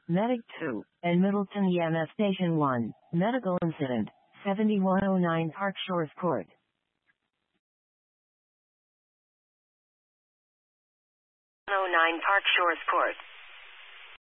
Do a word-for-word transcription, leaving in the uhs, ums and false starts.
Medic two, and Middleton E M S Station one, medical incident, seventy-one oh nine Park Shores Court. oh nine Park Shores Court.